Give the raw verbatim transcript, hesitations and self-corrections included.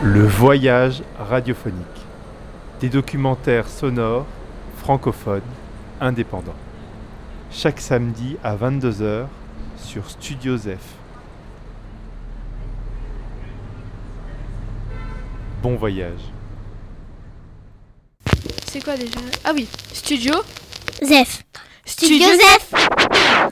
Le voyage radiophonique. Des documentaires sonores, francophones, indépendants. Chaque samedi à vingt-deux heures sur Studio Zef. Bon voyage. C'est quoi déjà? Ah oui, Studio Zef. Studio Zef.